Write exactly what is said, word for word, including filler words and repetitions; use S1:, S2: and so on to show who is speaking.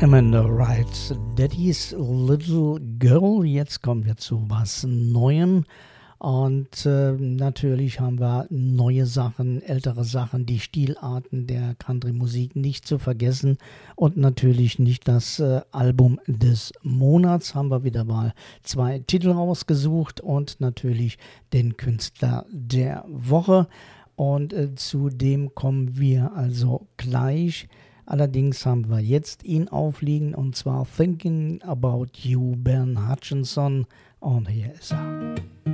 S1: Amanda Wright, Daddy's Little Girl. Jetzt kommen wir zu was Neuem. Und äh, natürlich haben wir neue Sachen, ältere Sachen, die Stilarten der Country-Musik nicht zu vergessen. Und natürlich nicht das äh, Album des Monats. Haben wir wieder mal zwei Titel rausgesucht und natürlich den Künstler der Woche. Und äh, zu dem kommen wir also gleich. Allerdings haben wir jetzt ihn aufliegen, und zwar Thinking About You, Ben Hutchinson. Und hier ist er.